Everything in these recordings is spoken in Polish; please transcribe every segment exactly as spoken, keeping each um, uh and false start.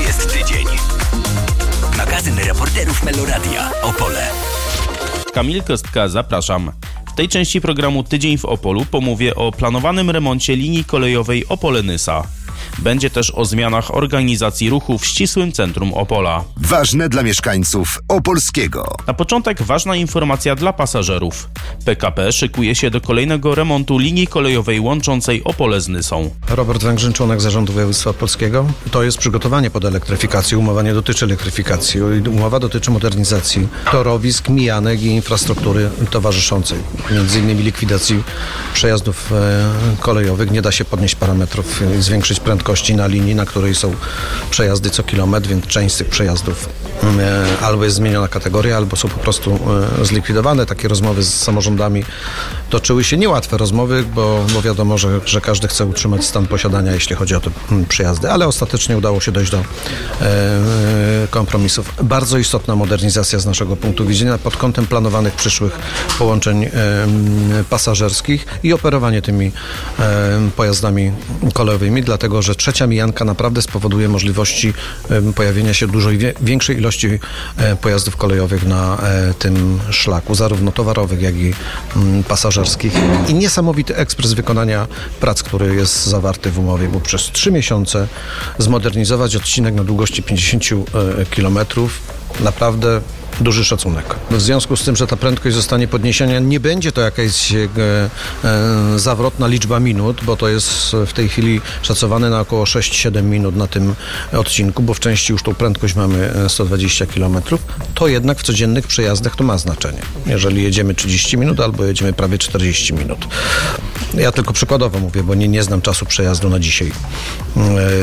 jest tydzień. Magazyn reporterów Meloradia Opole. Kamil Kostka, zapraszam. W tej części programu Tydzień w Opolu pomówię o planowanym remoncie linii kolejowej Opole-Nysa. Będzie też o zmianach organizacji ruchu w ścisłym centrum Opola. Ważne dla mieszkańców Opolskiego. Na początek ważna informacja dla pasażerów. P K P szykuje się do kolejnego remontu linii kolejowej łączącej Opole z Nysą. Robert Węgrzyn, członek zarządu województwa opolskiego. To jest przygotowanie pod elektryfikację. Umowa nie dotyczy elektryfikacji. Umowa dotyczy modernizacji torowisk, mijanek i infrastruktury towarzyszącej. Między innymi likwidacji przejazdów e, kolejowych. Nie da się podnieść parametrów, zwiększyć prędkości na linii, na której są przejazdy co kilometr, więc część z tych przejazdów e, albo jest zmieniona kategoria, albo są po prostu e, zlikwidowane. Takie rozmowy z samorządami toczyły się niełatwe rozmowy, bo, bo wiadomo, że, że każdy chce utrzymać stan posiadania, jeśli chodzi o te m, przejazdy, ale ostatecznie udało się dojść do e, kompromisów. Bardzo istotna modernizacja z naszego punktu widzenia pod kątem planowanych przyszłych połączeń e, pasażerskich i operowanie tymi e, pojazdami kolejowymi, dlatego że trzecia mijanka naprawdę spowoduje możliwości e, pojawienia się dużo większej ilości e, pojazdów kolejowych na e, tym szlaku, zarówno towarowych, jak i m, pasażerskich. I niesamowity ekspres wykonania prac, który jest zawarty w umowie, bo przez trzy miesiące zmodernizować odcinek na długości pięćdziesiąt kilometrów, naprawdę duży szacunek. W związku z tym, że ta prędkość zostanie podniesiona, nie będzie to jakaś e, e, zawrotna liczba minut, bo to jest w tej chwili szacowane na około sześć siedem minut na tym odcinku, bo w części już tą prędkość mamy sto dwadzieścia kilometrów, to jednak w codziennych przejazdach to ma znaczenie. Jeżeli jedziemy trzydzieści minut albo jedziemy prawie czterdzieści minut. Ja tylko przykładowo mówię, bo nie, nie znam czasu przejazdu na dzisiaj e,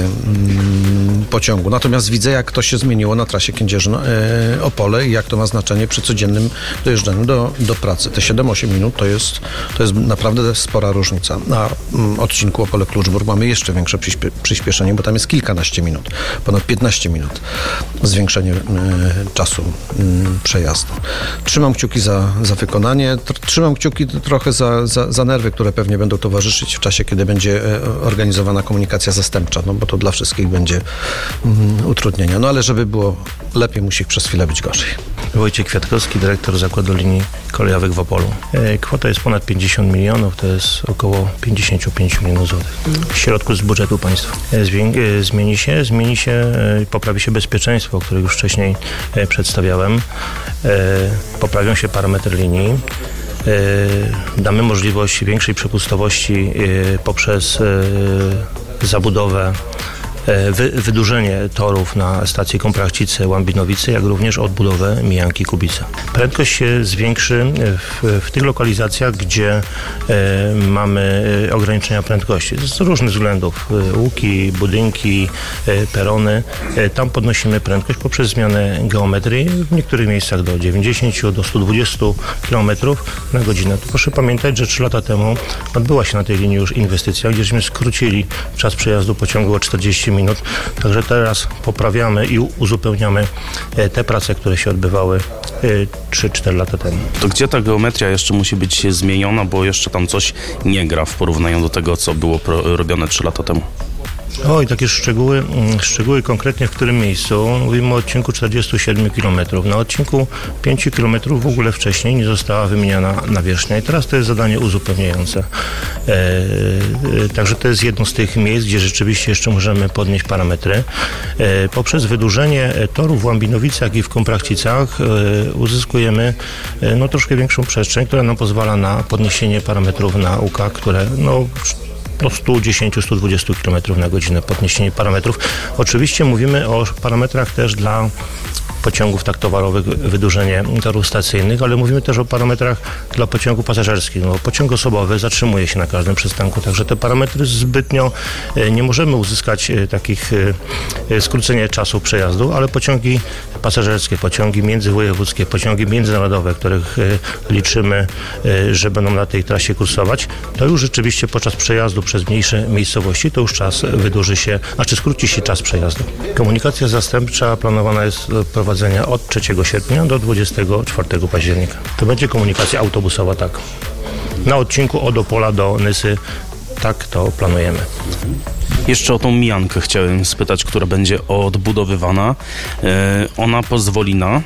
m, pociągu. Natomiast widzę, jak to się zmieniło na trasie Kędzierzyn-Opole i jak to ma znaczenie przy codziennym dojeżdżaniu do, do pracy. Te siedem osiem minut to jest, to jest naprawdę spora różnica. Na mm, odcinku Opole-Kluczbork mamy jeszcze większe przyspie- przyspieszenie, bo tam jest kilkanaście minut, ponad piętnaście minut zwiększenie y, czasu y, przejazdu. Trzymam kciuki za, za wykonanie, tr- trzymam kciuki trochę za, za, za nerwy, które pewnie będą towarzyszyć w czasie, kiedy będzie y, organizowana komunikacja zastępcza, no bo to dla wszystkich będzie y, utrudnienia. No ale żeby było lepiej, musi przez chwilę być gorzej. Wojciech Kwiatkowski, dyrektor Zakładu Linii Kolejowych w Opolu. Kwota jest ponad pięćdziesiąt milionów, to jest około pięćdziesiąt pięć milionów złotych. Środków z budżetu państwa. Zmieni się, zmieni się, poprawi się bezpieczeństwo, o którym już wcześniej przedstawiałem. Poprawią się parametry linii. Damy możliwość większej przepustowości poprzez zabudowę, Wy, wydłużenie torów na stacji Komprachcice, Łambinowice, jak również odbudowę Mijanki Kubice. Prędkość się zwiększy w, w tych lokalizacjach, gdzie e, mamy ograniczenia prędkości z różnych względów. Łuki, budynki, e, perony. E, tam podnosimy prędkość poprzez zmianę geometrii, w niektórych miejscach do dziewięćdziesiąt do stu dwudziestu kilometrów na godzinę. To proszę pamiętać, że trzy lata temu odbyła się na tej linii już inwestycja, gdzieśmy skrócili czas przejazdu pociągu o czterdzieści minut. Także teraz poprawiamy i uzupełniamy te prace, które się odbywały trzy cztery lata temu. To gdzie ta geometria jeszcze musi być zmieniona, bo jeszcze tam coś nie gra w porównaniu do tego, co było pro- robione trzy lata temu? Oj, takie szczegóły, szczegóły konkretnie w którym miejscu. Mówimy o odcinku czterdziestu siedmiu kilometrów. Na odcinku pięciu kilometrów w ogóle wcześniej nie została wymieniana nawierzchnia i teraz to jest zadanie uzupełniające. E, e, także to jest jedno z tych miejsc, gdzie rzeczywiście jeszcze możemy podnieść parametry. E, poprzez wydłużenie toru w Łambinowicach i w Komprachcicach e, uzyskujemy e, no, troszkę większą przestrzeń, która nam pozwala na podniesienie parametrów na U K, które no, do stu dziesięciu do stu dwudziestu kilometrów na godzinę podniesienie parametrów. Oczywiście mówimy o parametrach też dla pociągów tak towarowych, wydłużenie torów stacyjnych, ale mówimy też o parametrach dla pociągów pasażerskich. No, pociąg osobowy zatrzymuje się na każdym przystanku, także te parametry zbytnio nie możemy uzyskać takich skrócenia czasu przejazdu, ale pociągi pasażerskie, pociągi międzywojewódzkie, pociągi międzynarodowe, których liczymy, że będą na tej trasie kursować, to już rzeczywiście podczas przejazdu przez mniejsze miejscowości to już czas wydłuży się, znaczy skróci się czas przejazdu. Komunikacja zastępcza planowana jest do prowadzenia od trzeciego sierpnia do dwudziestego czwartego października. To będzie komunikacja autobusowa, tak. Na odcinku od Opola do Nysy, tak to planujemy. Jeszcze o tą mijankę chciałem spytać, która będzie odbudowywana. Ona pozwoli na...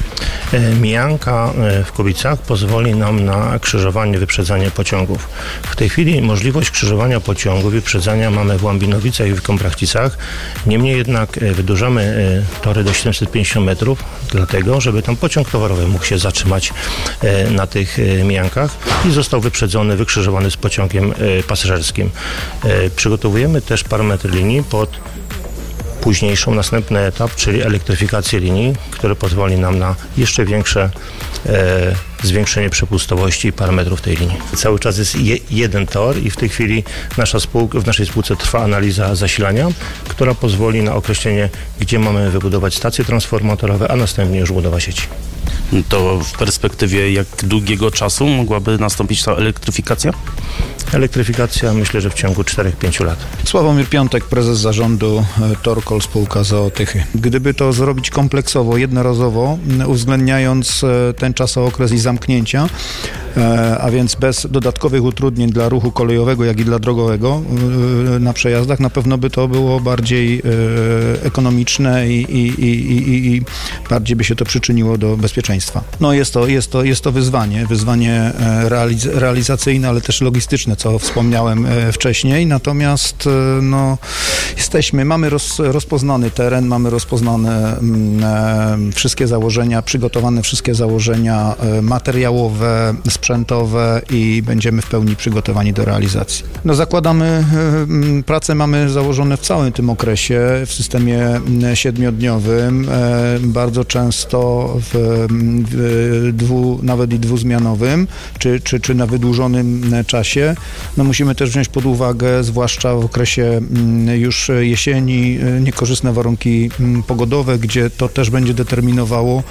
Mijanka w Kubicach pozwoli nam na krzyżowanie, wyprzedzanie pociągów. W tej chwili możliwość krzyżowania pociągu, wyprzedzania mamy w Łambinowicach i w Komprachticach. Niemniej jednak wydłużamy tory do siedemset pięćdziesiąt metrów, dlatego, żeby tam pociąg towarowy mógł się zatrzymać na tych mijankach i został wyprzedzony, wykrzyżowany z pociągiem pasażerskim. Przygotowujemy też parametry linii pod późniejszą, następny etap, czyli elektryfikację linii, który pozwoli nam na jeszcze większe e, zwiększenie przepustowości i parametrów tej linii. Cały czas jest je, jeden tor i w tej chwili nasza spółka, w naszej spółce trwa analiza zasilania, która pozwoli na określenie, gdzie mamy wybudować stacje transformatorowe, a następnie już budowa sieci. To w perspektywie jak długiego czasu mogłaby nastąpić ta elektryfikacja? Elektryfikacja myślę, że w ciągu czterech do pięciu lat. Sławomir Piątek, prezes zarządu Torkol, spółka z o o Tychy. Gdyby to zrobić kompleksowo, jednorazowo, uwzględniając ten czasookres i zamknięcia, a więc bez dodatkowych utrudnień dla ruchu kolejowego, jak i dla drogowego na przejazdach, na pewno by to było bardziej ekonomiczne i, i, i, i, i bardziej by się to przyczyniło do bezpieczeństwa. No jest to, jest to, jest to wyzwanie, wyzwanie realiz- realizacyjne, ale też logistyczne, co wspomniałem wcześniej, natomiast no, jesteśmy, mamy roz, rozpoznany teren, mamy rozpoznane mm, wszystkie założenia, przygotowane wszystkie założenia materiałowe, sprzętowe i będziemy w pełni przygotowani do realizacji. No zakładamy, pracę mamy założone w całym tym okresie, w systemie siedmiodniowym, bardzo często w, w dwu, nawet i dwuzmianowym, czy, czy, czy na wydłużonym czasie. No musimy też wziąć pod uwagę, zwłaszcza w okresie już jesieni, niekorzystne warunki pogodowe, gdzie to też będzie determinowało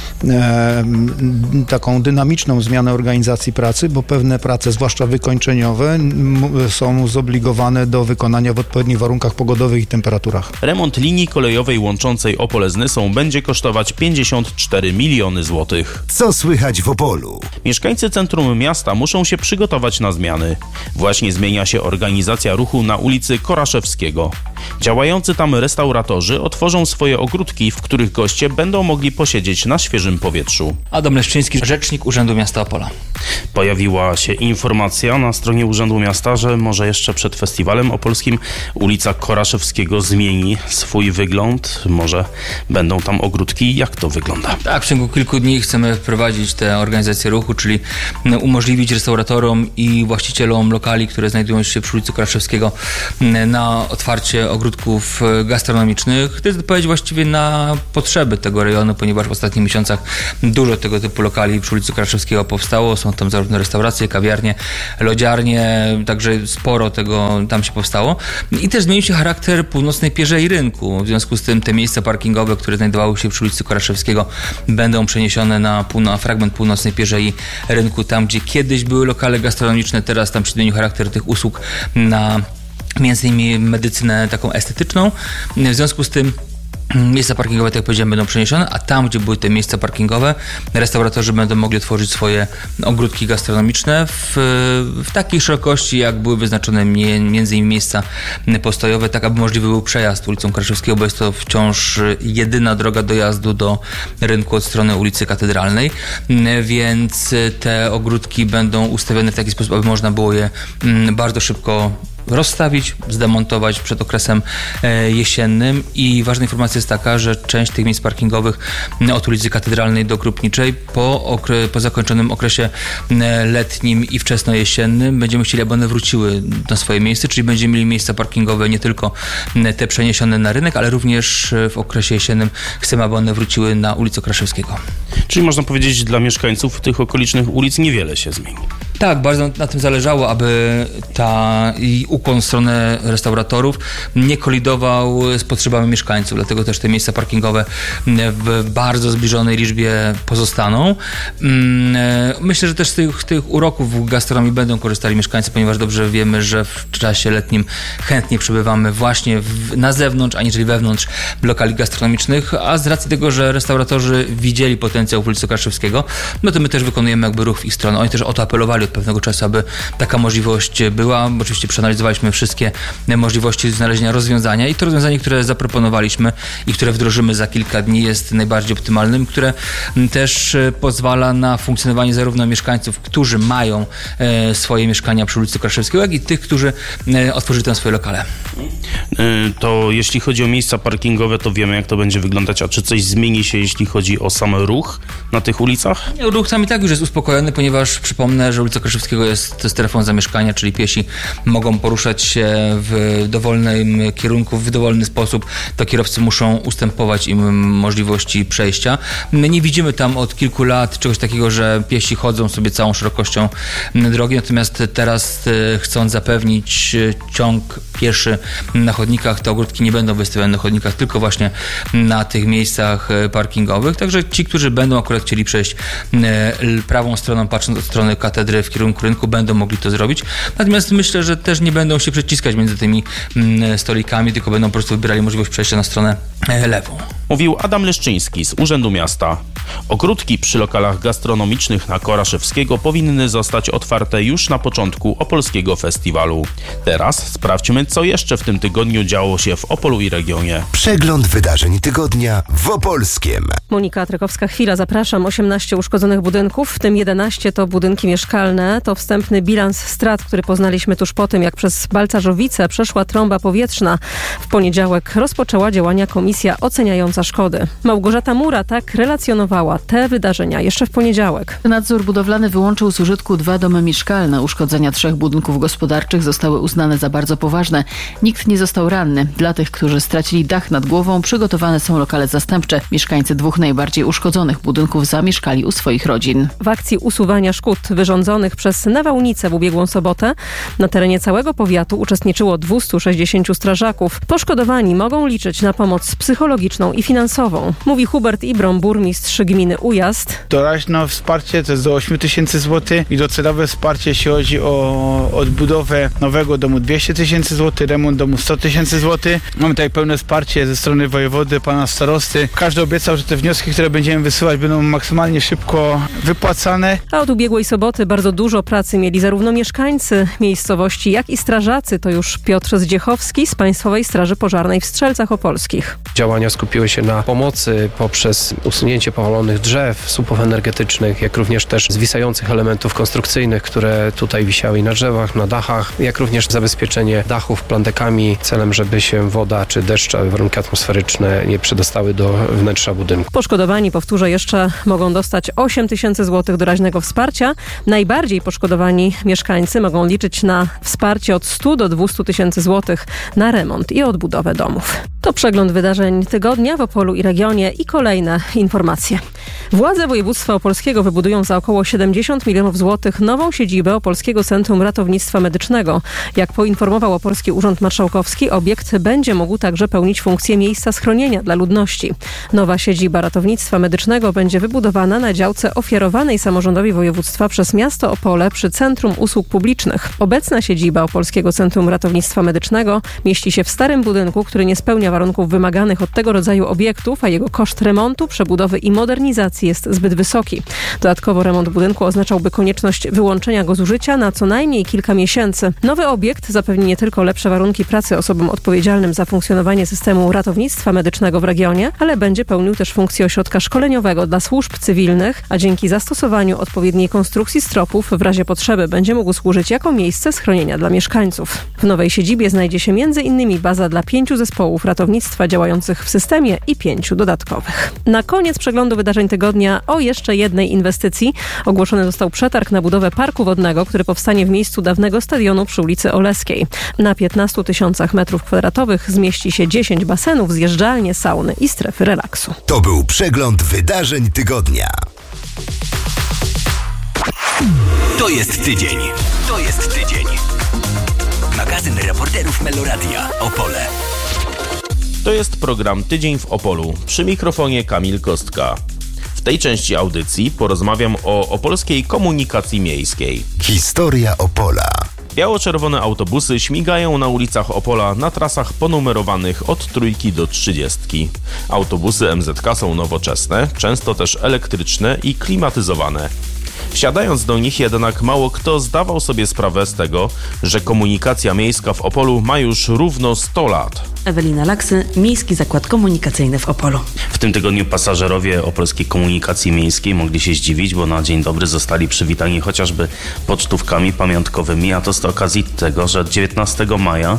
taką dynamiczną zmianę organizacji pracy, bo pewne prace, zwłaszcza wykończeniowe, są zobligowane do wykonania w odpowiednich warunkach pogodowych i temperaturach. Remont linii kolejowej łączącej Opole z Nysą będzie kosztować pięćdziesiąt cztery miliony złotych. Co słychać w Opolu? Mieszkańcy centrum miasta muszą się przygotować na zmiany. Właśnie zmienia się organizacja ruchu na ulicy Koraszewskiego. Działający tam restauratorzy otworzą swoje ogródki, w których goście będą mogli posiedzieć na świeżym powietrzu. Adam Leszczyński, rzecznik Urzędu Miasta Opola. Pojawiła się informacja na stronie Urzędu Miasta, że może jeszcze przed festiwalem opolskim ulica Koraszewskiego zmieni swój wygląd. Może będą tam ogródki. Jak to wygląda? Tak, w ciągu kilku dni chcemy wprowadzić tę organizację ruchu, czyli umożliwić restauratorom i właścicielom lokali, które znajdują się przy ulicy Koraszewskiego, na otwarcie ogródków gastronomicznych. To jest odpowiedź właściwie na potrzeby tego rejonu, ponieważ w ostatnich miesiącach dużo tego typu lokali przy ulicy Koraszewskiego powstało. Są tam zarówno restauracje, kawiarnie, lodziarnie, także sporo tego tam się powstało. I też zmienił się charakter północnej pierzei rynku. W związku z tym te miejsca parkingowe, które znajdowały się przy ulicy Koraszewskiego, będą przeniesione na, pół, na fragment północnej pierzei rynku, tam gdzie kiedyś były lokale gastronomiczne, teraz tam się zmienił charakter tych usług na między innymi medycynę taką estetyczną. W związku z tym miejsca parkingowe, tak jak powiedziałem, będą przeniesione, a tam, gdzie były te miejsca parkingowe, restauratorzy będą mogli otworzyć swoje ogródki gastronomiczne w, w takiej szerokości, jak były wyznaczone między innymi miejsca postojowe, tak aby możliwy był przejazd ulicą Koraszewskiego, bo jest to wciąż jedyna droga dojazdu do rynku od strony ulicy Katedralnej, więc te ogródki będą ustawione w taki sposób, aby można było je bardzo szybko rozstawić, zdemontować przed okresem jesiennym. I ważna informacja jest taka, że część tych miejsc parkingowych od ulicy Katedralnej do Krupniczej po, okre- po zakończonym okresie letnim i wczesnojesiennym będziemy chcieli, aby one wróciły na swoje miejsce, czyli będziemy mieli miejsca parkingowe nie tylko te przeniesione na rynek, ale również w okresie jesiennym chcemy, aby one wróciły na ulicę Kraszewskiego. Czyli można powiedzieć, dla mieszkańców tych okolicznych ulic niewiele się zmieni. Tak, bardzo na tym zależało, aby ta i ukłon w stronę restauratorów nie kolidował z potrzebami mieszkańców, dlatego też te miejsca parkingowe w bardzo zbliżonej liczbie pozostaną. Myślę, że też z tych, tych uroków gastronomii będą korzystali mieszkańcy, ponieważ dobrze wiemy, że w czasie letnim chętnie przebywamy właśnie w, na zewnątrz, aniżeli wewnątrz lokali gastronomicznych, a z racji tego, że restauratorzy widzieli potencjał potencjał w ulicy Karszewskiego, no to my też wykonujemy jakby ruch w ich stronę. Oni też o to apelowali od pewnego czasu, aby taka możliwość była. Oczywiście przeanalizowaliśmy wszystkie możliwości znalezienia rozwiązania i to rozwiązanie, które zaproponowaliśmy i które wdrożymy za kilka dni, jest najbardziej optymalnym, które też pozwala na funkcjonowanie zarówno mieszkańców, którzy mają e, swoje mieszkania przy ulicy Karszewskiego, jak i tych, którzy e, otworzyli tam swoje lokale. To jeśli chodzi o miejsca parkingowe, to wiemy, jak to będzie wyglądać, a czy coś zmieni się, jeśli chodzi o sam ruch na tych ulicach? Ruch tam i tak już jest uspokojony, ponieważ przypomnę, że ulica Karszewskiego jest strefą zamieszkania, czyli piesi mogą poruszać się w dowolnym kierunku, w dowolny sposób. To kierowcy muszą ustępować im możliwości przejścia. My nie widzimy tam od kilku lat czegoś takiego, że piesi chodzą sobie całą szerokością drogi, natomiast teraz chcąc zapewnić ciąg pieszy na chodnikach, te ogródki nie będą wystawione na chodnikach, tylko właśnie na tych miejscach parkingowych. Także ci, którzy będą akurat chcieli przejść prawą stroną, patrząc od strony katedry w kierunku rynku, będą mogli to zrobić. Natomiast myślę, że też nie będą się przeciskać między tymi stolikami, tylko będą po prostu wybierali możliwość przejścia na stronę lewą. Mówił Adam Leszczyński z Urzędu Miasta. Ogródki przy lokalach gastronomicznych na Koraszewskiego powinny zostać otwarte już na początku Opolskiego Festiwalu. Teraz sprawdźmy, co jeszcze w tym tygodniu działo się w Opolu i regionie. Przegląd wydarzeń tygodnia w Opolskiem. Monika Trykowska-Chwila, zapraszam. osiemnaście uszkodzonych budynków, w tym jedenaście to budynki mieszkalne. To wstępny bilans strat, który poznaliśmy tuż po tym, jak przez Balcarzowice przeszła trąba powietrzna. W poniedziałek rozpoczęła działania komisja oceniająca szkody. Małgorzata Mura tak relacjonowała te wydarzenia jeszcze w poniedziałek. Nadzór budowlany wyłączył z użytku dwa domy mieszkalne. Uszkodzenia trzech budynków gospodarczych zostały uznane za bardzo poważne. Nikt nie został ranny. Dla tych, którzy stracili dach nad głową, przygotowane są lokale zastępcze. Mieszkańcy dwóch najbardziej uszkodzonych budynków zamieszkali u swoich rodzin. W akcji usuwania szkód wyrządzonych przez nawałnicę w ubiegłą sobotę na terenie całego powiatu uczestniczyło dwieście sześćdziesiąt strażaków. Poszkodowani mogą liczyć na pomoc psychologiczną i finansową, mówi Hubert Ibrom, burmistrz gminy Ujazd. Doraźne wsparcie to jest do osiem tysięcy złotych i docelowe wsparcie, jeśli chodzi o odbudowę nowego domu dwieście tysięcy złotych, remont domu sto tysięcy złotych. Mamy tutaj pełne wsparcie ze strony wojewody, pana starosty. Każdy obiecał, że te wnioski, które będziemy wysyłać, będą maksymalnie szybko wypłacane. A od ubiegłej soboty bardzo dużo pracy mieli zarówno mieszkańcy miejscowości, jak i strażacy. To już Piotr Zdziechowski z Państwowej Straży Pożarnej w Strzelcach Opolskich. Działania skupiły się na pomocy poprzez usunięcie powalonych drzew, słupów energetycznych, jak również też zwisających elementów konstrukcyjnych, które tutaj wisiały na drzewach, na dachach, jak również zabezpieczenie dachów plandekami celem, żeby się woda czy deszcz, warunki atmosferyczne nie przedostały do wnętrza budynku. Poszkodowani, powtórzę jeszcze, mogą dostać osiem tysięcy złotych doraźnego wsparcia. Najbardziej poszkodowani mieszkańcy mogą liczyć na wsparcie od stu do dwustu tysięcy złotych na remont i odbudowę domów. To przegląd wydarzeń tygodnia w Opolu i regionie i kolejne informacje. Władze województwa opolskiego wybudują za około siedemdziesiąt milionów złotych nową siedzibę Opolskiego Centrum Ratownictwa Medycznego. Jak poinformował Opolski Urząd Marszałkowski, obiekt będzie mógł także pełnić funkcję miejsca schronienia dla ludności. Nowa siedziba ratownictwa medycznego będzie wybudowana na działce ofiarowanej samorządowi województwa przez miasto Opole przy Centrum Usług Publicznych. Obecna siedziba Opolskiego Centrum Ratownictwa Medycznego mieści się w starym budynku, który nie spełnia warunków wymaganych od tego rodzaju obiektów, a jego koszt remontu, przebudowy i modernizacji jest zbyt wysoki. Dodatkowo remont budynku oznaczałby konieczność wyłączenia go z użycia na co najmniej kilka miesięcy. Nowy obiekt zapewni nie tylko lepsze warunki pracy osobom odpowiedzialnym za funkcjonowanie systemu ratownictwa medycznego w regionie, ale będzie pełnił też funkcję ośrodka szkoleniowego dla służb cywilnych, a dzięki zastosowaniu odpowiedniej konstrukcji stropów w razie potrzeby będzie mógł służyć jako miejsce schronienia dla mieszkańców. W nowej siedzibie znajdzie się między innymi baza dla pięciu zespołów ratownictwa działających w systemie i pięciu dodatkowych. Na koniec przeglądu wydarzeń tygodnia o jeszcze jednej inwestycji. Ogłoszony został przetarg na budowę parku wodnego, który powstanie w miejscu dawnego stadionu przy ulicy Oleskiej. Na piętnastu tysiącach metrów kwadratowych zmieści się dziesięć basenów, zjeżdżalnie, sauny i strefy relaksu. To był przegląd wydarzeń tygodnia. To jest tydzień. To jest tydzień. Magazyn reporterów Meloradia Opole. To jest program Tydzień w Opolu. Przy mikrofonie Kamil Kostka. W tej części audycji porozmawiam o opolskiej komunikacji miejskiej. Historia Opola. Biało-czerwone autobusy śmigają na ulicach Opola na trasach ponumerowanych od trójki do trzydziestki. Autobusy M Z K są nowoczesne, często też elektryczne i klimatyzowane. Wsiadając do nich jednak mało kto zdawał sobie sprawę z tego, że komunikacja miejska w Opolu ma już równo sto lat. Ewelina Laksy, Miejski Zakład Komunikacyjny w Opolu. W tym tygodniu pasażerowie opolskiej komunikacji miejskiej mogli się zdziwić, bo na dzień dobry zostali przywitani chociażby pocztówkami pamiątkowymi, a to z okazji tego, że dziewiętnastego maja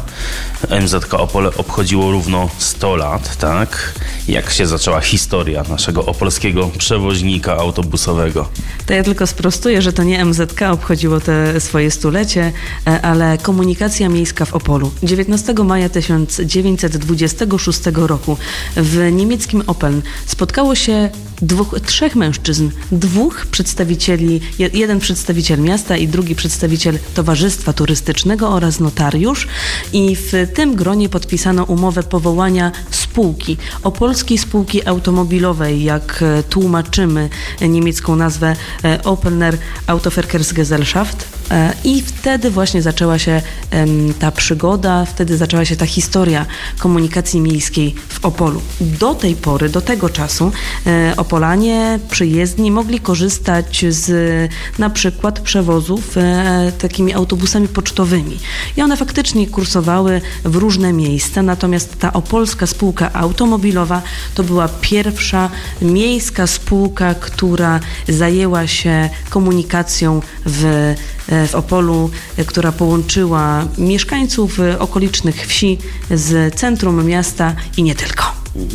M Z K Opole obchodziło równo sto lat, tak? Jak się zaczęła historia naszego opolskiego przewoźnika autobusowego. To ja tylko sprostuję, że to nie M Z K obchodziło te swoje stulecie, ale komunikacja miejska w Opolu. dziewiętnastego maja tysiąc dziewięćset dwudziestego szóstego roku w niemieckim Opeln spotkało się dwóch, trzech mężczyzn, dwóch przedstawicieli, jeden przedstawiciel miasta i drugi przedstawiciel towarzystwa turystycznego oraz notariusz, i w tym gronie podpisano umowę powołania spółki, Opolskiej Spółki Automobilowej, jak tłumaczymy niemiecką nazwę Opelner Autoverkehrsgesellschaft, i wtedy właśnie zaczęła się ta przygoda, wtedy zaczęła się ta historia komunikacji miejskiej w Opolu. Do tej pory, do tego czasu Opolanie przyjezdni mogli korzystać z na przykład przewozów takimi autobusami pocztowymi i one faktycznie kursowały w różne miejsca, natomiast ta Opolska Spółka Automobilowa to była pierwsza miejska spółka, która zajęła się komunikacją w w Opolu, która połączyła mieszkańców okolicznych wsi z centrum miasta i nie tylko.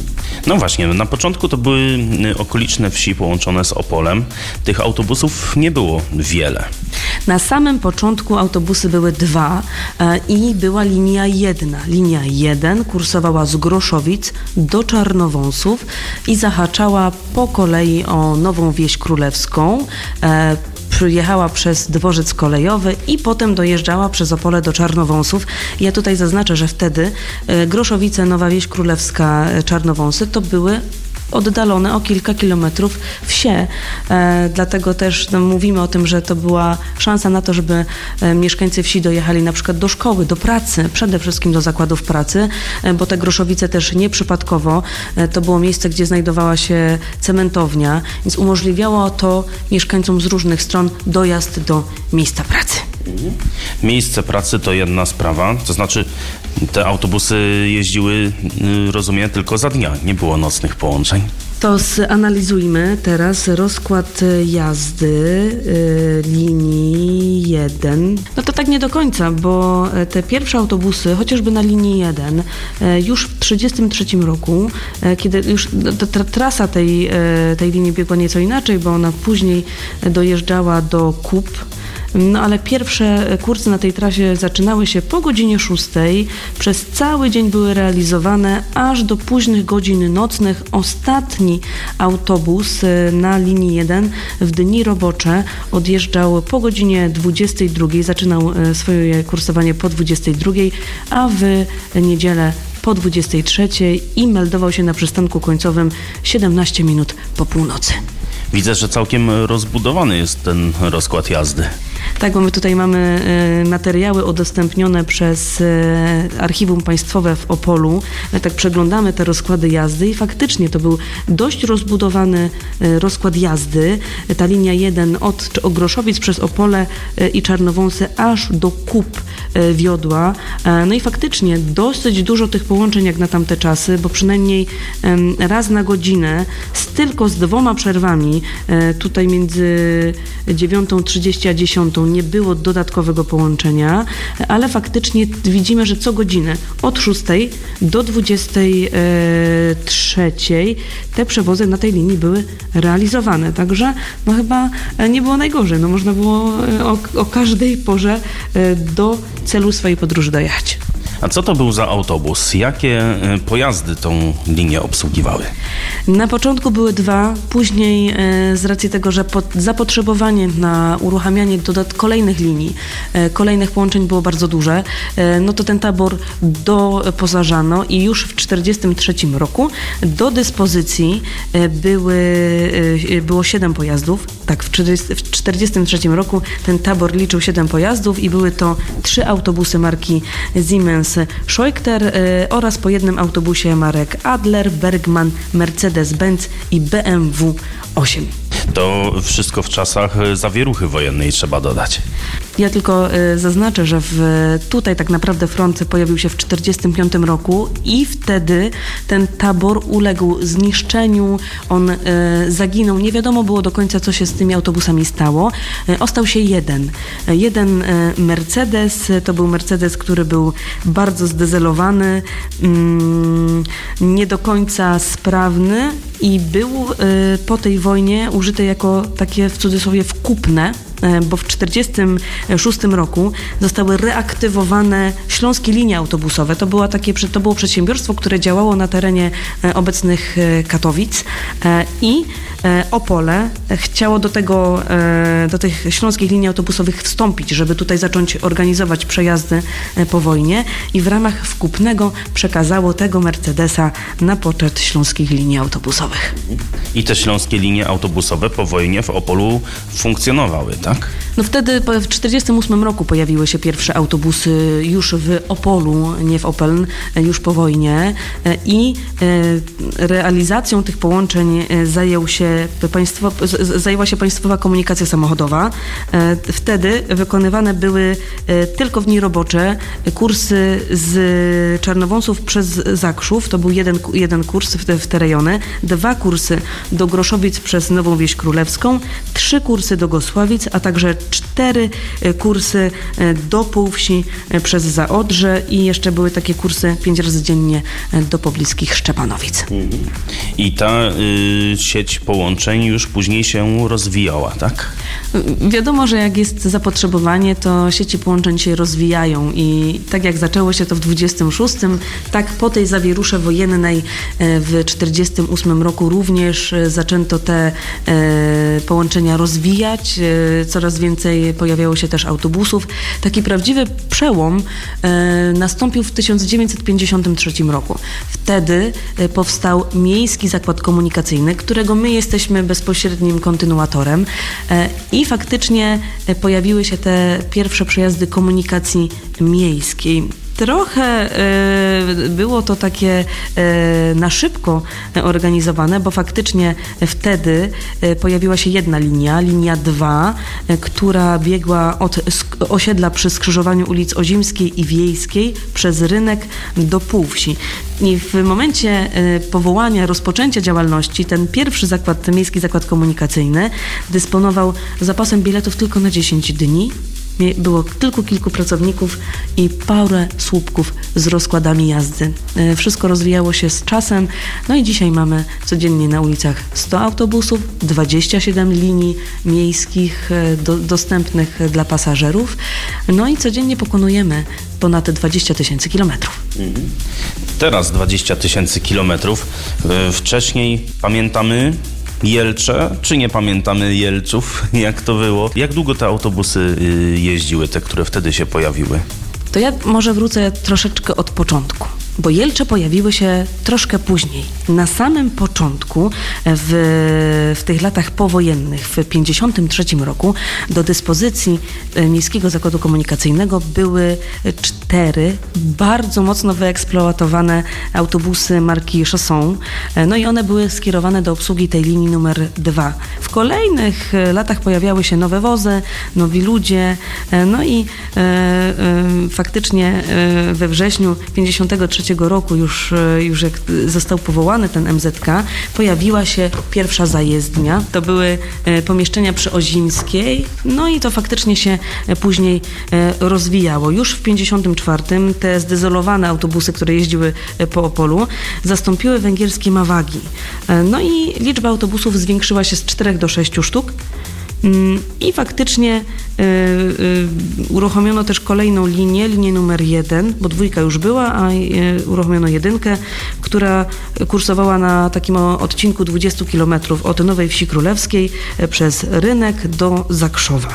No właśnie, na początku to były okoliczne wsi połączone z Opolem. Tych autobusów nie było wiele. Na samym początku autobusy były dwa i była linia jedna. Linia jeden kursowała z Groszowic do Czarnowąsów i zahaczała po kolei o Nową Wieś Królewską. Przyjechała przez dworzec kolejowy i potem dojeżdżała przez Opole do Czarnowąsów. Ja tutaj zaznaczę, że wtedy Groszowice, Nowa Wieś Królewska, Czarnowąsy to były oddalone o kilka kilometrów wsie. E, dlatego też no, mówimy o tym, że to była szansa na to, żeby e, mieszkańcy wsi dojechali na przykład do szkoły, do pracy, przede wszystkim do zakładów pracy, e, bo te Groszowice też nieprzypadkowo e, to było miejsce, gdzie znajdowała się cementownia, więc umożliwiało to mieszkańcom z różnych stron dojazd do miejsca pracy. Miejsce pracy to jedna sprawa, to znaczy te autobusy jeździły, rozumiem, tylko za dnia, nie było nocnych połączeń. To zanalizujmy teraz rozkład jazdy y, linii jeden. No to tak nie do końca, bo te pierwsze autobusy, chociażby na linii jeden, y, już w tysiąc dziewięćset trzydziestym trzecim roku, y, kiedy już ta trasa tej, y, tej linii biegła nieco inaczej, bo ona później dojeżdżała do Kup. No ale pierwsze kursy na tej trasie zaczynały się po godzinie szóstej, przez cały dzień były realizowane aż do późnych godzin nocnych. Ostatni autobus na linii jeden w dni robocze odjeżdżał po godzinie dwudziestej drugiej, zaczynał swoje kursowanie po dwudziestej drugiej, a w niedzielę po dwudziestej trzeciej i meldował się na przystanku końcowym siedemnaście minut po północy. Widzę, że całkiem rozbudowany jest ten rozkład jazdy. Tak, bo my tutaj mamy y, materiały udostępnione przez y, Archiwum Państwowe w Opolu. My tak przeglądamy te rozkłady jazdy i faktycznie to był dość rozbudowany y, rozkład jazdy. Ta linia jeden od Groszowic przez Opole y, i Czarnowąsy aż do Kup y, wiodła. Y, no i faktycznie dosyć dużo tych połączeń jak na tamte czasy, bo przynajmniej y, raz na godzinę z, tylko z dwoma przerwami y, tutaj między dziewiątą trzydzieści a dziesiątą nie było dodatkowego połączenia, ale faktycznie widzimy, że co godzinę od szóstej do dwudziestej trzeciej te przewozy na tej linii były realizowane. Także no chyba nie było najgorzej. No można było o, o każdej porze do celu swojej podróży dojechać. A co to był za autobus? Jakie pojazdy tą linię obsługiwały? Na początku były dwa, później z racji tego, że zapotrzebowanie na uruchamianie dodat kolejnych linii, kolejnych połączeń było bardzo duże, no to ten tabor doposażano i już w tysiąc dziewięćset czterdziestym trzecim roku do dyspozycji były, było siedem pojazdów. Tak, w tysiąc dziewięćset czterdziestym trzecim roku ten tabor liczył siedem pojazdów i były to trzy autobusy marki Siemens Scheuchter oraz po jednym autobusie marek Adler, Bergmann, Mercedes-Benz i B M W osiem. To wszystko w czasach zawieruchy wojennej, trzeba dodać. Ja tylko y, zaznaczę, że w, tutaj tak naprawdę front pojawił się w tysiąc dziewięćset czterdziestym piątym roku i wtedy ten tabor uległ zniszczeniu, on y, zaginął. Nie wiadomo było do końca, co się z tymi autobusami stało. Y, ostał się jeden. Jeden y, Mercedes, to był Mercedes, który był bardzo zdezelowany, y, nie do końca sprawny i był y, po tej wojnie użyty jako takie w cudzysłowie wkupne, bo w tysiąc dziewięćset czterdziestym szóstym roku zostały reaktywowane śląskie linie autobusowe. To, była takie, to było przedsiębiorstwo, które działało na terenie obecnych Katowic i Opole chciało do tego, do tych śląskich linii autobusowych wstąpić, żeby tutaj zacząć organizować przejazdy po wojnie i w ramach wkupnego przekazało tego Mercedesa na poczet śląskich linii autobusowych. I te śląskie linie autobusowe po wojnie w Opolu funkcjonowały, tak? No wtedy w tysiąc dziewięćset czterdziestym ósmym roku pojawiły się pierwsze autobusy już w Opolu, nie w Opeln, już po wojnie i realizacją tych połączeń zajął się państwo, zajęła się Państwowa Komunikacja Samochodowa. Wtedy wykonywane były tylko w dni robocze kursy z Czarnowąsów przez Zakrzów, to był jeden, jeden kurs w te, w te rejony, dwa kursy do Groszowic przez Nową Wieś Królewską, trzy kursy do Gosławic, a także cztery kursy do Półwsi przez Zaodrze i jeszcze były takie kursy pięć razy dziennie do pobliskich Szczepanowic. I ta y, sieć połączeń już później się rozwijała, tak? Wiadomo, że jak jest zapotrzebowanie, to sieci połączeń się rozwijają i tak jak zaczęło się to w dwudziestym szóstym, tak po tej zawierusze wojennej w tysiąc dziewięćset czterdziestym ósmym roku również zaczęto te połączenia rozwijać. Coraz więcej pojawiało się też autobusów. Taki prawdziwy przełom nastąpił w tysiąc dziewięćset pięćdziesiątym trzecim roku. Wtedy powstał Miejski Zakład Komunikacyjny, którego my jesteśmy bezpośrednim kontynuatorem i faktycznie pojawiły się te pierwsze przejazdy komunikacji miejskiej. Trochę y, było to takie y, na szybko organizowane, bo faktycznie wtedy y, pojawiła się jedna linia, linia dwa, y, która biegła od sk- osiedla przy skrzyżowaniu ulic Ozimskiej i Wiejskiej przez Rynek do Półwsi. I w momencie y, powołania, rozpoczęcia działalności ten pierwszy zakład, ten Miejski Zakład Komunikacyjny dysponował zapasem biletów tylko na dziesięć dni. Było tylko kilku pracowników i parę słupków z rozkładami jazdy. Wszystko rozwijało się z czasem, no i dzisiaj mamy codziennie na ulicach sto autobusów, dwadzieścia siedem linii miejskich do, dostępnych dla pasażerów, no i codziennie pokonujemy ponad dwadzieścia tysięcy kilometrów. Teraz dwadzieścia tysięcy kilometrów. Wcześniej pamiętamy Jelcze, czy nie pamiętamy Jelczów, jak to było? Jak długo te autobusy jeździły, te, które wtedy się pojawiły? To ja może wrócę troszeczkę od początku, bo Jelcze pojawiły się troszkę później. Na samym początku, w, w tych latach powojennych, w tysiąc dziewięćset pięćdziesiątym trzecim roku, do dyspozycji Miejskiego Zakładu Komunikacyjnego były cztery bardzo mocno wyeksploatowane autobusy marki Chausson. No i one były skierowane do obsługi tej linii numer dwa. W kolejnych latach pojawiały się nowe wozy, nowi ludzie, no i e, e, faktycznie e, we wrześniu tysiąc dziewięćset pięćdziesiątego trzeciego roku, już, już jak został powołany ten M Z K, pojawiła się pierwsza zajezdnia. To były pomieszczenia przy Ozimskiej, no i to faktycznie się później rozwijało. Już w tysiąc dziewięćset pięćdziesiątym czwartym te zdezolowane autobusy, które jeździły po Opolu, zastąpiły węgierskie Mawagi. No i liczba autobusów zwiększyła się z czterech do sześciu sztuk. I faktycznie y, y, uruchomiono też kolejną linię, linię numer jeden, bo dwójka już była, a y, uruchomiono jedynkę, która kursowała na takim odcinku dwudziestu kilometrów od Nowej Wsi Królewskiej y, przez Rynek do Zakrzowa.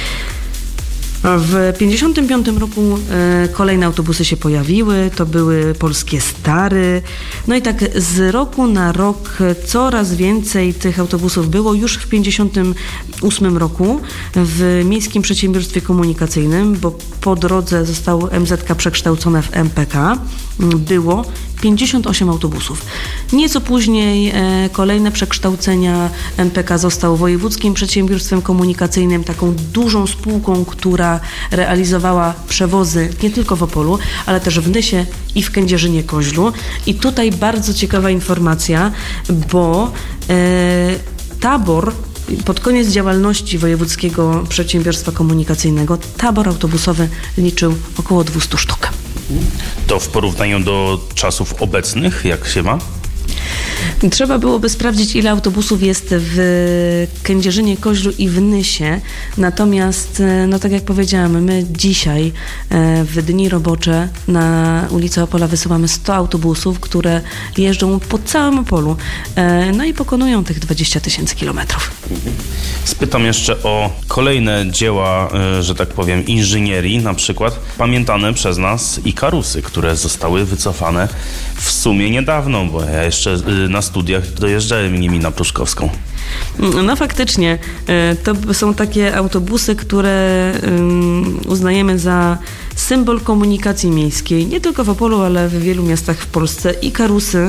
W pięćdziesiątym piątym roku e, kolejne autobusy się pojawiły, to były polskie Stary. No i tak z roku na rok coraz więcej tych autobusów było. Już w pięćdziesiątym ósmym roku w Miejskim Przedsiębiorstwie Komunikacyjnym, bo po drodze zostało M Z K przekształcone w M P K, było pięćdziesiąt osiem autobusów. Nieco później e, kolejne przekształcenia M P K został Wojewódzkim Przedsiębiorstwem Komunikacyjnym, taką dużą spółką, która realizowała przewozy nie tylko w Opolu, ale też w Nysie i w Kędzierzynie-Koźlu. I tutaj bardzo ciekawa informacja, bo e, tabor pod koniec działalności Wojewódzkiego Przedsiębiorstwa Komunikacyjnego tabor autobusowy liczył około dwieście sztuk. To w porównaniu do czasów obecnych, jak się ma? Trzeba byłoby sprawdzić, ile autobusów jest w Kędzierzynie-Koźlu i w Nysie. Natomiast, no tak jak powiedziałam, my dzisiaj w dni robocze na ulicę Opola wysyłamy sto autobusów, które jeżdżą po całym Opolu, no i pokonują tych dwadzieścia tysięcy kilometrów. Spytam jeszcze o kolejne dzieła, że tak powiem, inżynierii, na przykład pamiętane przez nas Ikarusy, które zostały wycofane w sumie niedawno, bo ja jeszcze na studiach dojeżdżałem nimi na Pruszkowską. No faktycznie, to są takie autobusy, które uznajemy za symbol komunikacji miejskiej, nie tylko w Opolu, ale w wielu miastach w Polsce. Ikarusy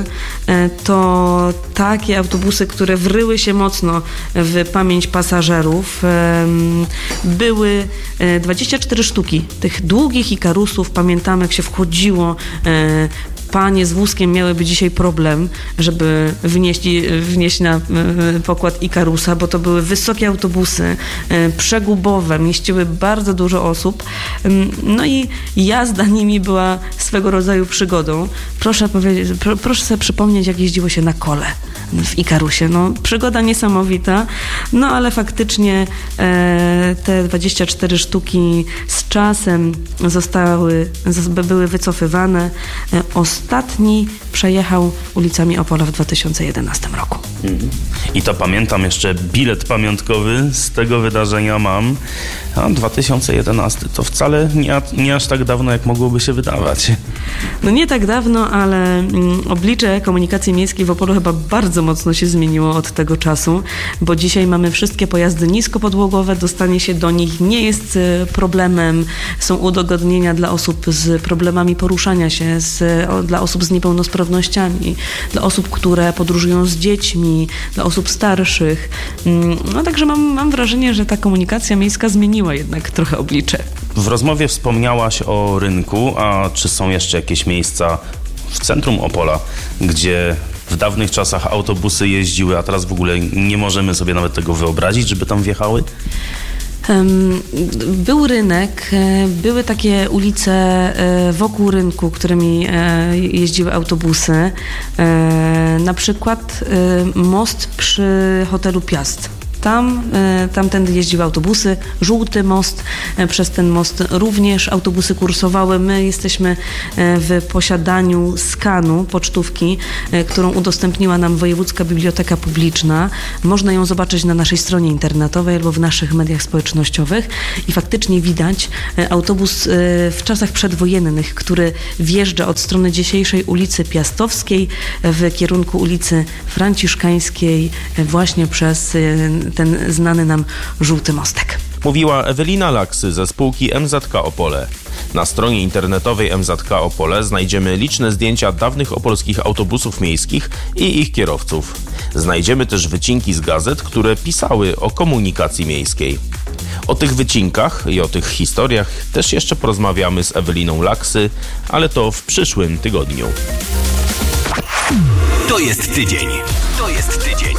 to takie autobusy, które wryły się mocno w pamięć pasażerów. Były dwadzieścia cztery sztuki tych długich Ikarusów. Pamiętamy, jak się wchodziło. Panie z wózkiem miałyby dzisiaj problem, żeby wnieść, wnieść na pokład Ikarusa, bo to były wysokie autobusy, przegubowe, mieściły bardzo dużo osób. No i jazda nimi była swego rodzaju przygodą. Proszę powiedzieć, pro, proszę sobie przypomnieć, jak jeździło się na kole w Ikarusie. No, przygoda niesamowita, no ale faktycznie e, te dwadzieścia cztery sztuki z czasem zostały, były wycofywane. E, ostatni przejechał ulicami Opola w dwa tysiące jedenastym roku. I to pamiętam, jeszcze bilet pamiątkowy z tego wydarzenia mam. A dwa tysiące jedenasty to wcale nie, nie aż tak dawno, jak mogłoby się wydawać. No nie tak dawno, ale mm, oblicze komunikacji miejskiej w Opolu chyba bardzo mocno się zmieniło od tego czasu, bo dzisiaj mamy wszystkie pojazdy niskopodłogowe, dostanie się do nich nie jest problemem, są udogodnienia dla osób z problemami poruszania się, z, o, dla osób z niepełnosprawnościami, dla osób, które podróżują z dziećmi, dla osób starszych. No także mam, mam wrażenie, że ta komunikacja miejska zmieniła jednak trochę oblicze. W rozmowie wspomniałaś o rynku, a czy są jeszcze jakieś miejsca w centrum Opola, gdzie w dawnych czasach autobusy jeździły, a teraz w ogóle nie możemy sobie nawet tego wyobrazić, żeby tam wjechały? Był rynek, były takie ulice wokół rynku, którymi jeździły autobusy. Na przykład most przy hotelu Piast. Tam, tamtędy jeździły autobusy, żółty most, przez ten most również autobusy kursowały. My jesteśmy w posiadaniu skanu pocztówki, którą udostępniła nam Wojewódzka Biblioteka Publiczna. Można ją zobaczyć na naszej stronie internetowej albo w naszych mediach społecznościowych i faktycznie widać autobus w czasach przedwojennych, który wjeżdża od strony dzisiejszej ulicy Piastowskiej w kierunku ulicy Franciszkańskiej właśnie przez ten znany nam żółty mostek. Mówiła Ewelina Laksy ze spółki M Z K Opole. Na stronie internetowej M Z K Opole znajdziemy liczne zdjęcia dawnych opolskich autobusów miejskich i ich kierowców. Znajdziemy też wycinki z gazet, które pisały o komunikacji miejskiej. O tych wycinkach i o tych historiach też jeszcze porozmawiamy z Eweliną Laksy, ale to w przyszłym tygodniu. To jest tydzień. To jest tydzień.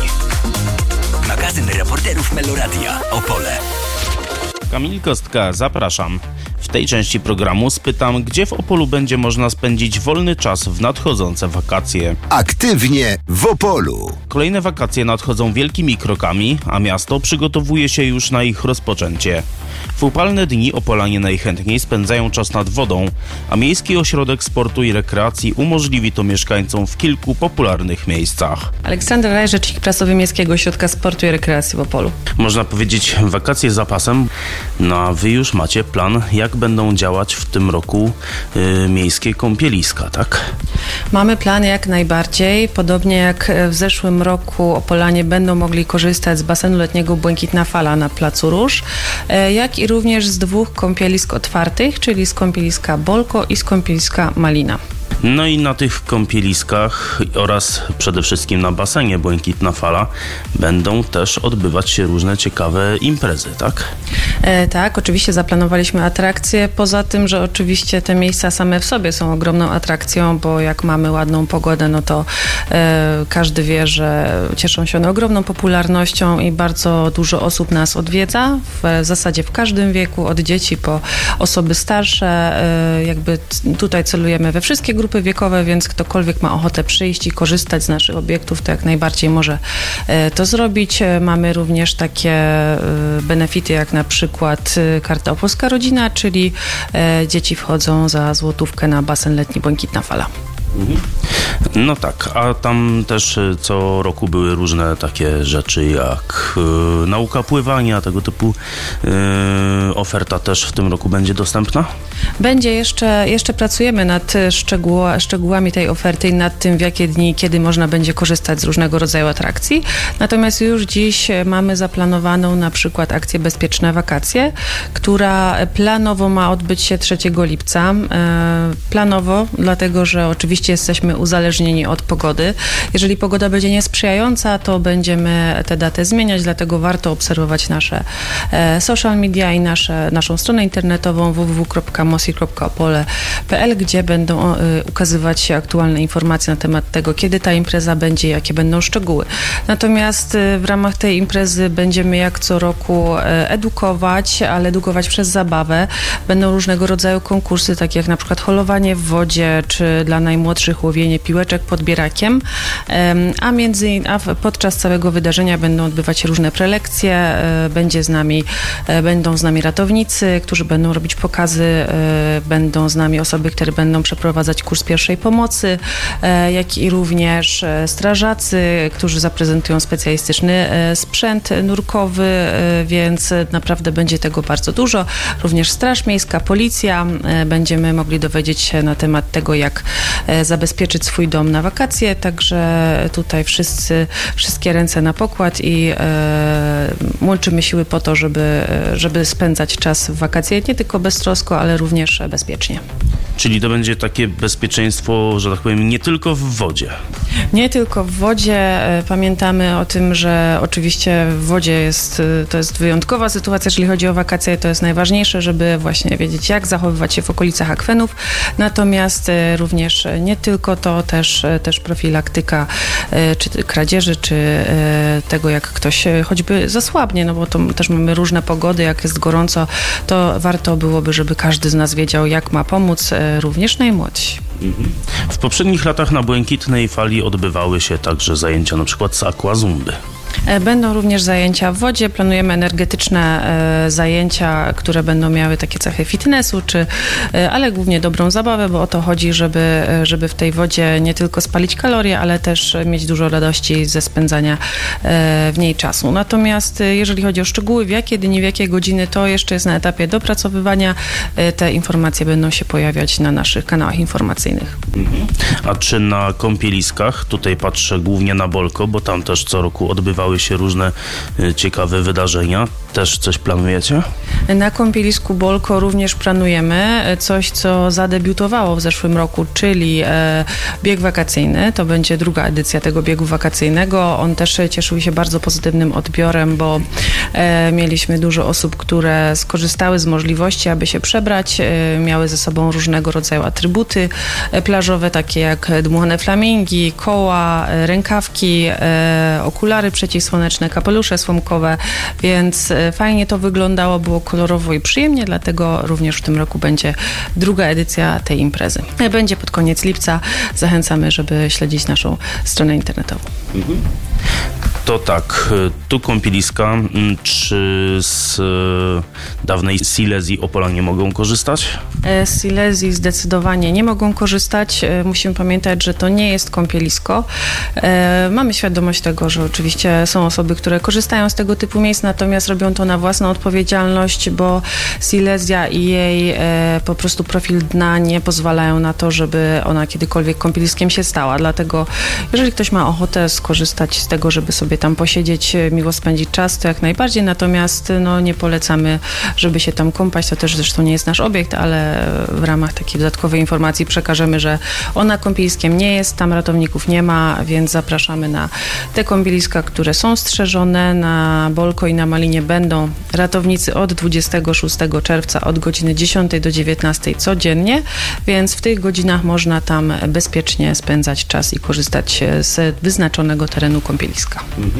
Magazyn reporterów Meloradia Opole. Kamil Kostka, zapraszam. W tej części programu spytam, gdzie w Opolu będzie można spędzić wolny czas w nadchodzące wakacje. Aktywnie w Opolu. Kolejne wakacje nadchodzą wielkimi krokami, a miasto przygotowuje się już na ich rozpoczęcie. W upalne dni Opolanie najchętniej spędzają czas nad wodą, a Miejski Ośrodek Sportu i Rekreacji umożliwi to mieszkańcom w kilku popularnych miejscach. Aleksandra Raj, rzecznik prasowy Miejskiego Ośrodka Sportu i Rekreacji w Opolu. Można powiedzieć wakacje za pasem, no a wy już macie plan, jak będą działać w tym roku y, miejskie kąpieliska, tak? Mamy plan jak najbardziej. Podobnie jak w zeszłym roku Opolanie będą mogli korzystać z basenu letniego Błękitna Fala na Placu Róż, jak i również z dwóch kąpielisk otwartych, czyli z kąpieliska Bolko i z kąpieliska Malina. No i na tych kąpieliskach oraz przede wszystkim na basenie Błękitna Fala będą też odbywać się różne ciekawe imprezy, tak? E, tak, oczywiście zaplanowaliśmy atrakcje, poza tym, że oczywiście te miejsca same w sobie są ogromną atrakcją, bo jak mamy ładną pogodę, no to e, każdy wie, że cieszą się one ogromną popularnością i bardzo dużo osób nas odwiedza, w zasadzie w każdym wieku, od dzieci po osoby starsze, e, jakby tutaj celujemy we wszystkie grupy wiekowe, więc ktokolwiek ma ochotę przyjść i korzystać z naszych obiektów, to jak najbardziej może to zrobić. Mamy również takie benefity, jak na przykład karta Opolska Rodzina, czyli dzieci wchodzą za złotówkę na basen letni Błękitna Fala. No tak, a tam też co roku były różne takie rzeczy jak y, nauka pływania, tego typu y, oferta też w tym roku będzie dostępna? Będzie jeszcze, jeszcze pracujemy nad szczegóła, szczegółami tej oferty i nad tym, w jakie dni, kiedy można będzie korzystać z różnego rodzaju atrakcji. Natomiast już dziś mamy zaplanowaną na przykład akcję Bezpieczne Wakacje, która planowo ma odbyć się trzeciego lipca. E, planowo, dlatego że oczywiście jesteśmy uzależnieni od pogody. Jeżeli pogoda będzie niesprzyjająca, to będziemy tę datę zmieniać, dlatego warto obserwować nasze e, social media i nasze, naszą stronę internetową w w w kropka mosi kropka opole kropka p l, gdzie będą e, ukazywać się aktualne informacje na temat tego, kiedy ta impreza będzie, jakie będą szczegóły. Natomiast e, w ramach tej imprezy będziemy jak co roku e, edukować, ale edukować przez zabawę. Będą różnego rodzaju konkursy, takie jak na przykład holowanie w wodzie, czy dla najmłodszych łowienie piłeczek pod bierakiem, a między a podczas całego wydarzenia będą odbywać się różne prelekcje, będzie z nami, będą z nami ratownicy, którzy będą robić pokazy, będą z nami osoby, które będą przeprowadzać kurs pierwszej pomocy, jak i również strażacy, którzy zaprezentują specjalistyczny sprzęt nurkowy, więc naprawdę będzie tego bardzo dużo. Również Straż Miejska, Policja, będziemy mogli dowiedzieć się na temat tego, jak zabezpieczyć swój dom na wakacje, także tutaj wszyscy, wszystkie ręce na pokład i e, łączymy siły po to, żeby, żeby spędzać czas w wakacje nie tylko beztrosko, ale również bezpiecznie. Czyli to będzie takie bezpieczeństwo, że tak powiem, nie tylko w wodzie. Nie tylko w wodzie. Pamiętamy o tym, że oczywiście w wodzie jest, to jest wyjątkowa sytuacja, jeżeli chodzi o wakacje, to jest najważniejsze, żeby właśnie wiedzieć, jak zachowywać się w okolicach akwenów. Natomiast również nie tylko to, też, też profilaktyka czy kradzieży, czy tego, jak ktoś choćby zasłabnie, no bo to też mamy różne pogody, jak jest gorąco, to warto byłoby, żeby każdy z nas wiedział, jak ma pomóc, również najmłodsi. W poprzednich latach na Błękitnej Fali odbywały się także zajęcia na przykład z aquazumby. Będą również zajęcia w wodzie, planujemy energetyczne e, zajęcia, które będą miały takie cechy fitnessu, czy, e, ale głównie dobrą zabawę, bo o to chodzi, żeby, żeby w tej wodzie nie tylko spalić kalorie, ale też mieć dużo radości ze spędzania e, w niej czasu. Natomiast e, jeżeli chodzi o szczegóły, w jakie dni, w jakie godziny, to jeszcze jest na etapie dopracowywania. E, te informacje będą się pojawiać na naszych kanałach informacyjnych. A czy na kąpieliskach, tutaj patrzę głównie na Bolko, bo tam też co roku odbywały się różne y, ciekawe wydarzenia. Też coś planujecie? Na kąpielisku Bolko również planujemy coś, co zadebiutowało w zeszłym roku, czyli e, bieg wakacyjny. To będzie druga edycja tego biegu wakacyjnego. On też cieszył się bardzo pozytywnym odbiorem, bo e, mieliśmy dużo osób, które skorzystały z możliwości, aby się przebrać. E, miały ze sobą różnego rodzaju atrybuty e, plażowe, takie jak dmuchane flamingi, koła, e, rękawki, e, okulary przeciwsłoneczne, kapelusze słomkowe, więc e, fajnie to wyglądało, było kolorowo i przyjemnie, dlatego również w tym roku będzie druga edycja tej imprezy. Będzie pod koniec lipca. Zachęcamy, żeby śledzić naszą stronę internetową. Mhm. To tak, tu kąpieliska, czy z dawnej Silesii Opola nie mogą korzystać? Z Silesii zdecydowanie nie mogą korzystać. Musimy pamiętać, że to nie jest kąpielisko. Mamy świadomość tego, że oczywiście są osoby, które korzystają z tego typu miejsc, natomiast robią to na własną odpowiedzialność, bo Silesia i jej po prostu profil dna nie pozwalają na to, żeby ona kiedykolwiek kąpieliskiem się stała. Dlatego jeżeli ktoś ma ochotę skorzystać z tego, żeby sobie tam posiedzieć, miło spędzić czas, to jak najbardziej, natomiast no, nie polecamy, żeby się tam kąpać. To też zresztą nie jest nasz obiekt, ale w ramach takiej dodatkowej informacji przekażemy, że ona kąpieliskiem nie jest, tam ratowników nie ma, więc zapraszamy na te kąpieliska, które są strzeżone. Na Bolko i na Malinie będą ratownicy od dwudziestego szóstego czerwca od godziny dziesiątej do dziewiętnastej codziennie, więc w tych godzinach można tam bezpiecznie spędzać czas i korzystać z wyznaczonego terenu kąpieliska.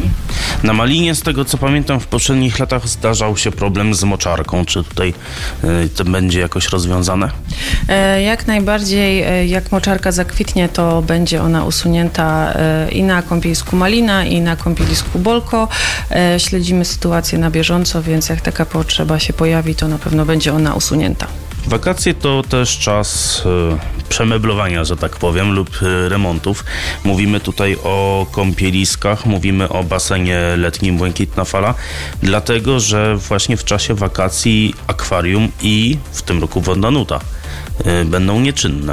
Na Malinie, z tego co pamiętam, w poprzednich latach zdarzał się problem z moczarką. Czy tutaj y, to będzie jakoś rozwiązane? E, jak najbardziej, e, jak moczarka zakwitnie, to będzie ona usunięta e, i na kąpielisku Malina, i na kąpielisku Bolko. E, śledzimy sytuację na bieżąco, więc jak taka potrzeba się pojawi, to na pewno będzie ona usunięta. Wakacje to też czas y, przemeblowania, że tak powiem, lub y, remontów. Mówimy tutaj o kąpieliskach, mówimy o basenie letnim Błękitna Fala, dlatego że właśnie w czasie wakacji akwarium i w tym roku Wodna Nuta y, będą nieczynne.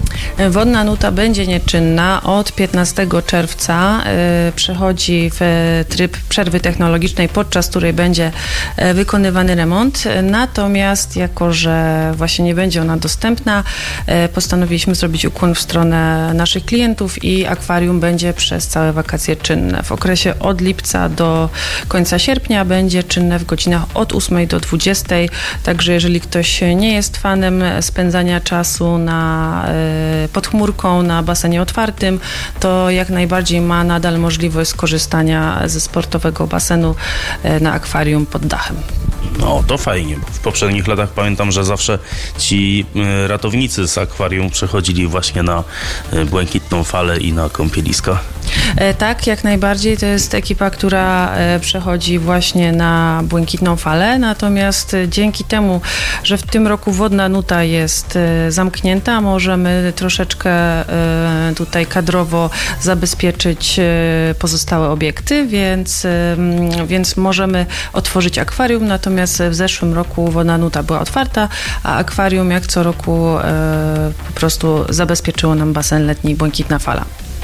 Wodna Nuta będzie nieczynna. Od piętnastego czerwca y, przechodzi w tryb przerwy technologicznej, podczas której będzie y, wykonywany remont. Natomiast jako, że właśnie nie będzie ona dostępna, y, postanowiliśmy zrobić ukłon w stronę naszych klientów i akwarium będzie przez całe wakacje czynne. W okresie od lipca do końca sierpnia będzie czynne w godzinach od ósmej do dwudziestej. Także jeżeli ktoś nie jest fanem spędzania czasu na y, pod chmurką na basenie otwartym, to jak najbardziej ma nadal możliwość skorzystania ze sportowego basenu na akwarium pod dachem. No to fajnie, bo w poprzednich latach pamiętam, że zawsze ci ratownicy z akwarium przechodzili właśnie na Błękitną Falę i na kąpieliska. E, tak, jak najbardziej. To jest ekipa, która e, przechodzi właśnie na Błękitną Falę, natomiast e, dzięki temu, że w tym roku Wodna Nuta jest e, zamknięta, możemy troszeczkę e, tutaj kadrowo zabezpieczyć e, pozostałe obiekty, więc, e, więc możemy otworzyć akwarium, natomiast w zeszłym roku Wodna Nuta była otwarta, a akwarium jak co roku e, po prostu zabezpieczyło nam basen letni Błękitna Fala.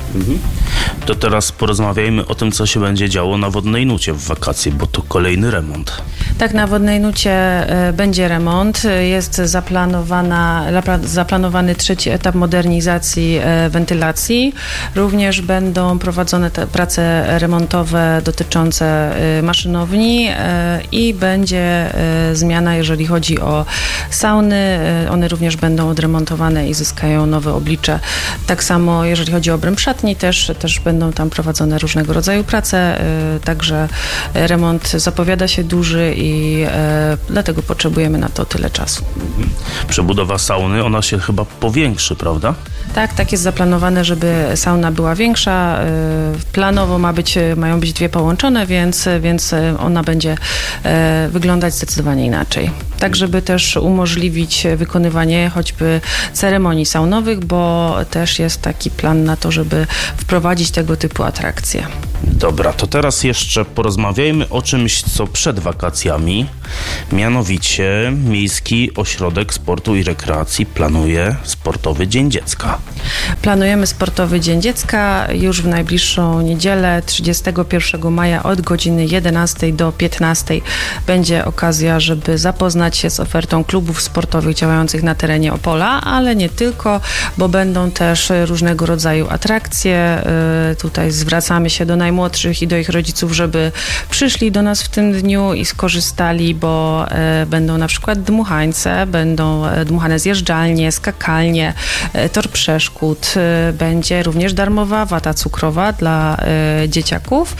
To teraz porozmawiajmy o tym, co się będzie działo na Wodnej Nucie w wakacje, bo to kolejny remont. Tak, na Wodnej Nucie y, będzie remont. Jest zaplanowana, zaplanowany trzeci etap modernizacji y, wentylacji. Również będą prowadzone te prace remontowe dotyczące y, maszynowni y, i będzie y, zmiana, jeżeli chodzi o sauny. Y, one również będą odremontowane i zyskają nowe oblicze. Tak samo, jeżeli chodzi o obręb szatni, też, też będą tam prowadzone różnego rodzaju prace. Y, także remont zapowiada się duży i e, dlatego potrzebujemy na to tyle czasu. Przebudowa sauny, ona się chyba powiększy, prawda? Tak, tak jest zaplanowane, żeby sauna była większa. E, planowo ma być, mają być dwie połączone, więc, więc ona będzie e, wyglądać zdecydowanie inaczej. Tak, żeby też umożliwić wykonywanie choćby ceremonii saunowych, bo też jest taki plan na to, żeby wprowadzić tego typu atrakcje. Dobra, to teraz jeszcze porozmawiajmy o czymś, co przed wakacjami. Mianowicie Miejski Ośrodek Sportu i Rekreacji planuje Sportowy Dzień Dziecka. Planujemy Sportowy Dzień Dziecka już w najbliższą niedzielę, trzydziestego pierwszego maja od godziny jedenastej do piętnastej. Będzie okazja, żeby zapoznać się z ofertą klubów sportowych działających na terenie Opola, ale nie tylko, bo będą też różnego rodzaju atrakcje. atrakcje. Tutaj zwracamy się do najmłodszych i do ich rodziców, żeby przyszli do nas w tym dniu i skorzystali, bo będą na przykład dmuchańce, będą dmuchane zjeżdżalnie, skakalnie, tor przeszkód. Będzie również darmowa wata cukrowa dla dzieciaków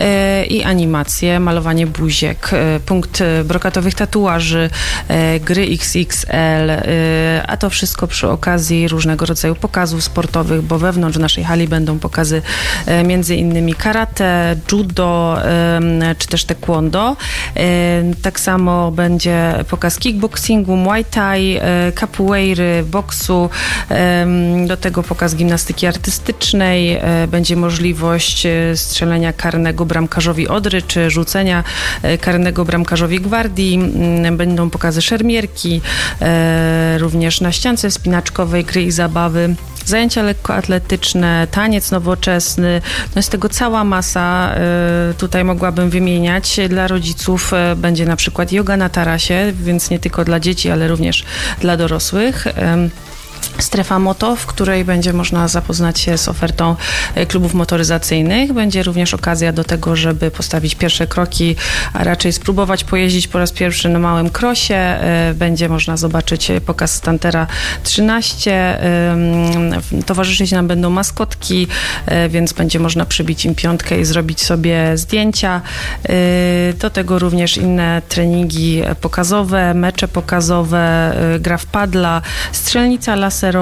i animacje, malowanie buziek, punkt brokatowych tatuaży, gry X X L, a to wszystko przy okazji różnego rodzaju pokazów sportowych, bo wewnątrz naszej hali będą pokazy między innymi karate, judo czy też taekwondo. Tak samo będzie pokaz kickboxingu, muay thai, capoeiry, boksu, do tego pokaz gimnastyki artystycznej, będzie możliwość strzelenia karnego bramkarzowi Odry, czy rzucenia karnego bramkarzowi Gwardii, będą pokazy szermierki, również na ściance wspinaczkowej, gry i zabawy, zajęcia lekkoatletyczne, taniec nowoczesny, no jest tego cała masa, tutaj mogłabym wymieniać. Dla rodziców będzie na przykład joga na tarasie, więc nie tylko dla dzieci, ale również dla dorosłych. Strefa Moto, w której będzie można zapoznać się z ofertą klubów motoryzacyjnych. Będzie również okazja do tego, żeby postawić pierwsze kroki, a raczej spróbować pojeździć po raz pierwszy na małym krosie. Będzie można zobaczyć pokaz Stantera trzynaście. Towarzyszyć nam będą maskotki, więc będzie można przybić im piątkę i zrobić sobie zdjęcia. Do tego również inne treningi pokazowe, mecze pokazowe, gra w padla, strzelnica laserowa,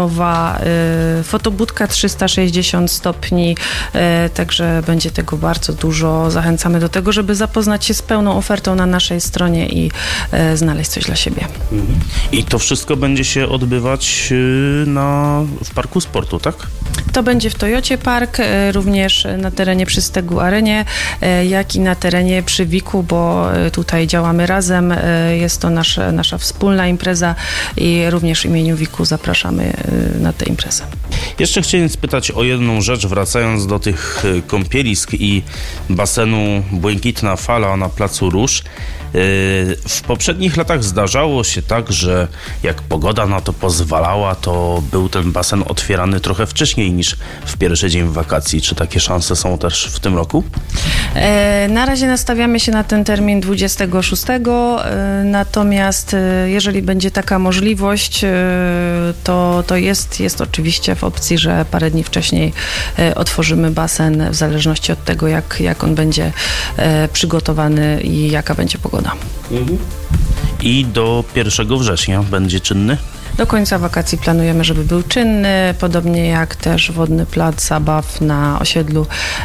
fotobudka trzysta sześćdziesiąt stopni, także będzie tego bardzo dużo. Zachęcamy do tego, żeby zapoznać się z pełną ofertą na naszej stronie i znaleźć coś dla siebie. I to wszystko będzie się odbywać na, w Parku Sportu, tak? To będzie w Toyocie Park, również na terenie przy Stegu Arenie, jak i na terenie przy Wiku, bo tutaj działamy razem. Jest to nasza, nasza wspólna impreza i również w imieniu Wiku zapraszamy na tę imprezę. Jeszcze chciałem spytać o jedną rzecz, wracając do tych kąpielisk i basenu Błękitna Fala na Placu Róż. W poprzednich latach zdarzało się tak, że jak pogoda na to pozwalała, to był ten basen otwierany trochę wcześniej niż w pierwszy dzień wakacji. Czy takie szanse są też w tym roku? Na razie nastawiamy się na ten termin dwudziestego szóstego, natomiast jeżeli będzie taka możliwość, to, to jest, jest oczywiście w opcji, że parę dni wcześniej otworzymy basen, w zależności od tego, jak, jak on będzie przygotowany i jaka będzie pogoda. Mhm. I do pierwszego września będzie czynny? Do końca wakacji planujemy, żeby był czynny, podobnie jak też wodny plac zabaw na osiedlu,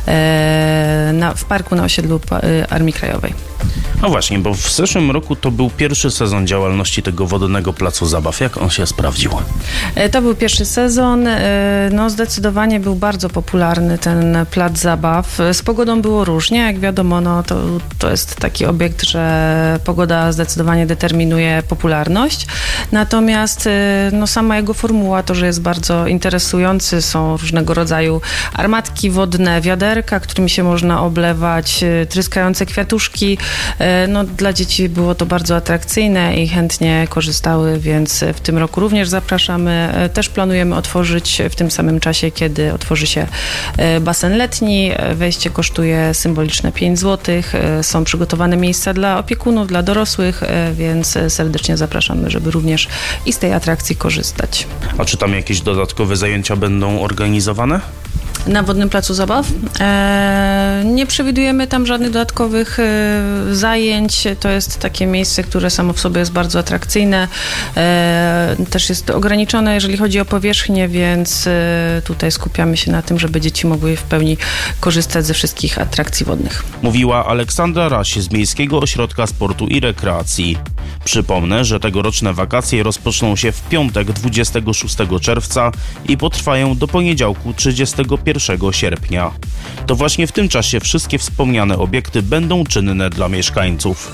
e, na, w parku na osiedlu Armii Krajowej. No właśnie, bo w zeszłym roku to był pierwszy sezon działalności tego wodnego placu zabaw. Jak on się sprawdził? E, to był pierwszy sezon. E, no zdecydowanie był bardzo popularny ten plac zabaw. Z pogodą było różnie. Jak wiadomo, no to, to jest taki obiekt, że pogoda zdecydowanie determinuje popularność. Natomiast no sama jego formuła, to, że jest bardzo interesujący, są różnego rodzaju armatki wodne, wiaderka, którymi się można oblewać, tryskające kwiatuszki. No, dla dzieci było to bardzo atrakcyjne i chętnie korzystały, więc w tym roku również zapraszamy. Też planujemy otworzyć w tym samym czasie, kiedy otworzy się basen letni. Wejście kosztuje symboliczne pięć złotych. Są przygotowane miejsca dla opiekunów, dla dorosłych, więc serdecznie zapraszamy, żeby również i z tej atrakcji korzystać. A czy tam jakieś dodatkowe zajęcia będą organizowane? Na Wodnym Placu Zabaw. E, nie przewidujemy tam żadnych dodatkowych e, zajęć. To jest takie miejsce, które samo w sobie jest bardzo atrakcyjne. E, też jest ograniczone, jeżeli chodzi o powierzchnię, więc e, tutaj skupiamy się na tym, żeby dzieci mogły w pełni korzystać ze wszystkich atrakcji wodnych. Mówiła Aleksandra Raś z Miejskiego Ośrodka Sportu i Rekreacji. Przypomnę, że tegoroczne wakacje rozpoczną się w piątek dwudziestego szóstego czerwca i potrwają do poniedziałku trzydziestego pierwszego sierpnia. To właśnie w tym czasie wszystkie wspomniane obiekty będą czynne dla mieszkańców.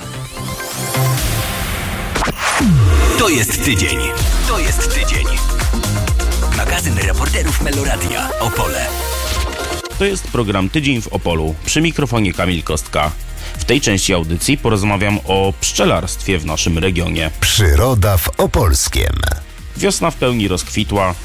To jest tydzień. To jest tydzień. Magazyn reporterów Meloradia Opole. To jest program Tydzień w Opolu. Przy mikrofonie Kamil Kostka. W tej części audycji porozmawiam o pszczelarstwie w naszym regionie. Przyroda w Opolskiem. Wiosna w pełni rozkwitła,